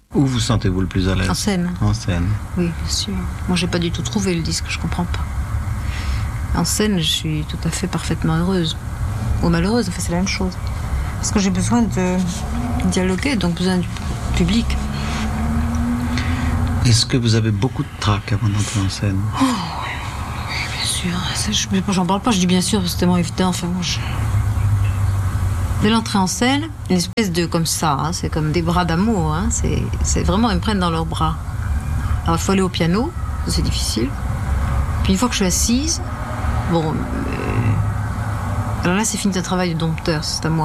Où vous sentez-vous le plus à l'aise? En scène. En scène. Oui, bien sûr. Moi, j'ai pas du tout trouvé le disque, je comprends pas. En scène, je suis tout à fait parfaitement heureuse. Ou malheureuse, en fait, c'est la même chose. Parce que j'ai besoin de dialoguer, donc besoin du public. Est-ce que vous avez beaucoup de trac avant d'entrer en scène? Oh, oui, bien sûr. J'en parle pas, je dis bien sûr, parce que c'est tellement évident. Enfin, Dès l'entrée en scène, une espèce de comme ça, hein, c'est comme des bras d'amour. Hein, c'est vraiment, ils me prennent dans leurs bras. Alors, il faut aller au piano, c'est difficile. Puis une fois que je suis assise, bon... alors là, c'est fini, un travail de dompteur, c'est à moi.